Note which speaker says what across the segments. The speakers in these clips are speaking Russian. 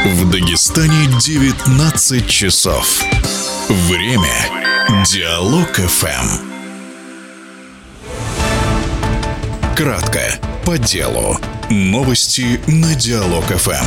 Speaker 1: В Дагестане 19 часов. Время Диалог ФМ. Кратко, по делу. Новости на Диалог ФМ.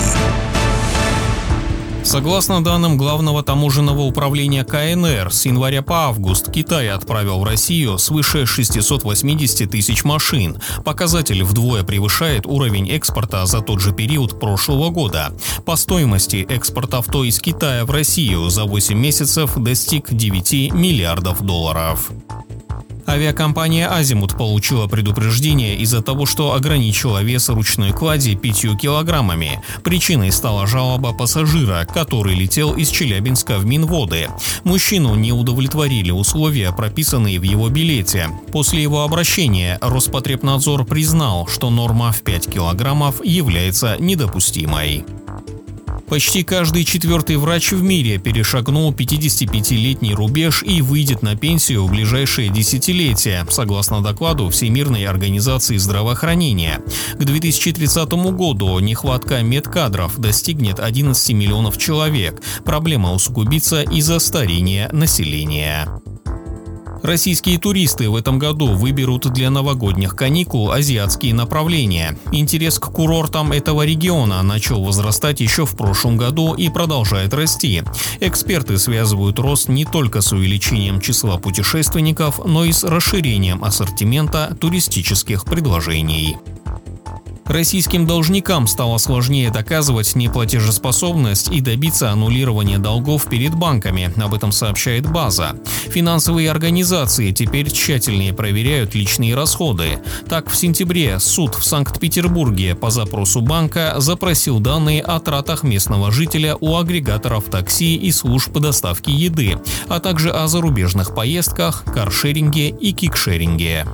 Speaker 2: Согласно данным Главного таможенного управления КНР, с января по август Китай отправил в Россию свыше 680 тысяч машин. Показатель вдвое превышает уровень экспорта за тот же период прошлого года. По стоимости экспорт авто из Китая в Россию за 8 месяцев достиг 9 миллиардов долларов. Авиакомпания «Азимут» получила предупреждение из-за того, что ограничила вес ручной клади 5 килограммами. Причиной стала жалоба пассажира, который летел из Челябинска в Минводы. Мужчину не удовлетворили условия, прописанные в его билете. После его обращения Роспотребнадзор признал, что норма в 5 килограммов является недопустимой. Почти каждый четвертый врач в мире перешагнул 55-летний рубеж и выйдет на пенсию в ближайшие десятилетия, согласно докладу Всемирной организации здравоохранения. К 2030 году нехватка медкадров достигнет 11 миллионов человек. Проблема усугубится из-за старения населения. Российские туристы в этом году выберут для новогодних каникул азиатские направления. Интерес к курортам этого региона начал возрастать еще в прошлом году и продолжает расти. Эксперты связывают рост не только с увеличением числа путешественников, но и с расширением ассортимента туристических предложений. Российским должникам стало сложнее доказывать неплатежеспособность и добиться аннулирования долгов перед банками, об этом сообщает База. Финансовые организации теперь тщательнее проверяют личные расходы. Так, в сентябре суд в Санкт-Петербурге по запросу банка запросил данные о тратах местного жителя у агрегаторов такси и служб доставки еды, а также о зарубежных поездках, каршеринге и кикшеринге.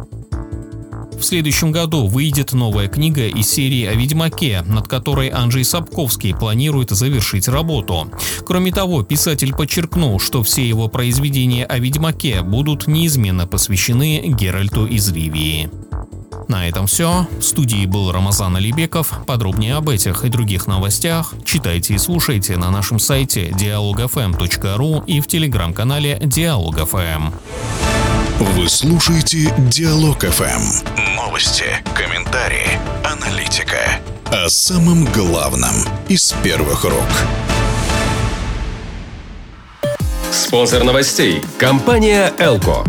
Speaker 2: В следующем году выйдет новая книга из серии о Ведьмаке, над которой Анджей Сапковский планирует завершить работу. Кроме того, писатель подчеркнул, что все его произведения о Ведьмаке будут неизменно посвящены Геральту из Ривии. На этом все. В студии был Рамазан Алибеков. Подробнее об этих и других новостях читайте и слушайте на нашем сайте dialogfm.ru и в телеграм-канале Диалог ФМ.
Speaker 1: Вы слушаете Диалог ФМ. Новости, комментарии, аналитика. О самом главном из первых рук.
Speaker 3: Спонсор новостей – компания «Элко».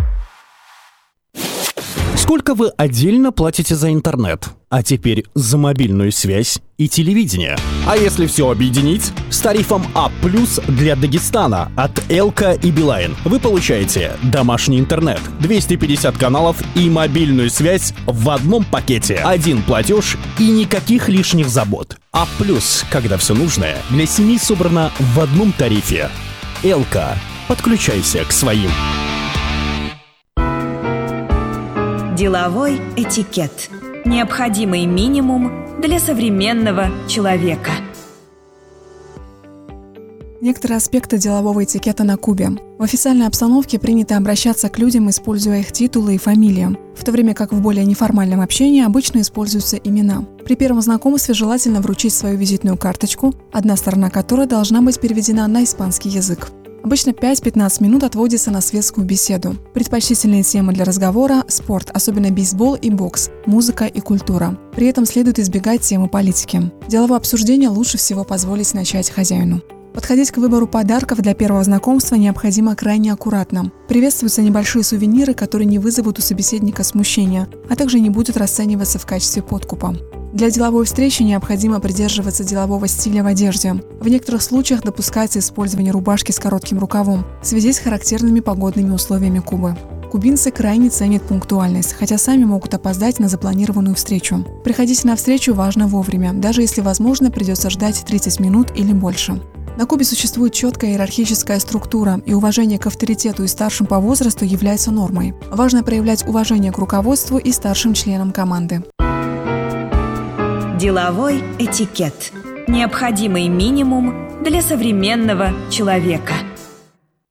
Speaker 4: Сколько вы отдельно платите за интернет? А теперь за мобильную связь и телевидение. А если все объединить? С тарифом А+ для Дагестана от Элко и Билайн вы получаете домашний интернет, 250 каналов и мобильную связь в одном пакете. Один платеж и никаких лишних забот. А+, когда все нужное для семьи собрано в одном тарифе. Элко. Подключайся к своим.
Speaker 5: Деловой этикет. Необходимый минимум для современного человека.
Speaker 6: Некоторые аспекты делового этикета на Кубе. В официальной обстановке принято обращаться к людям, используя их титулы и фамилии, в то время как в более неформальном общении обычно используются имена. При первом знакомстве желательно вручить свою визитную карточку, одна сторона которой должна быть переведена на испанский язык. Обычно 5-15 минут отводится на светскую беседу. Предпочтительные темы для разговора – спорт, особенно бейсбол и бокс, музыка и культура. При этом следует избегать темы политики. Деловое обсуждение лучше всего позволить начать хозяину. Подходить к выбору подарков для первого знакомства необходимо крайне аккуратно. Приветствуются небольшие сувениры, которые не вызовут у собеседника смущения, а также не будут расцениваться в качестве подкупа. Для деловой встречи необходимо придерживаться делового стиля в одежде. В некоторых случаях допускается использование рубашки с коротким рукавом в связи с характерными погодными условиями Кубы. Кубинцы крайне ценят пунктуальность, хотя сами могут опоздать на запланированную встречу. Приходите на встречу важно вовремя, даже если, возможно, придется ждать 30 минут или больше. На Кубе существует четкая иерархическая структура, и уважение к авторитету и старшим по возрасту является нормой. Важно проявлять уважение к руководству и старшим членам команды.
Speaker 5: Деловой этикет. Необходимый минимум для современного человека.